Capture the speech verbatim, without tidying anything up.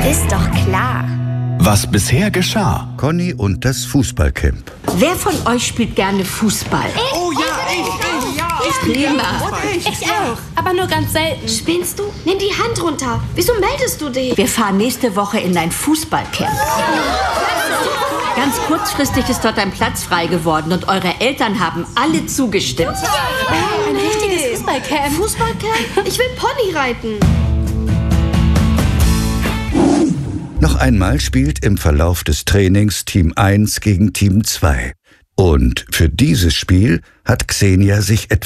Ist doch klar. Was bisher geschah. Conny und das Fußballcamp. Wer von euch spielt gerne Fußball? Ich, Oh ja, ich, ich, ja. Ich prima. Ich, ich auch, aber nur ganz selten. Spinnst du? Nimm die Hand runter. Wieso meldest du dich? Wir fahren nächste Woche in ein Fußballcamp. Ganz kurzfristig ist dort ein Platz frei geworden und eure Eltern haben alle zugestimmt. Ein richtiges Fußballcamp. Fußballcamp? Ich will Pony reiten. Noch einmal spielt im Verlauf des Trainings Team eins gegen Team zwei. Und für dieses Spiel hat Xenia sich etwas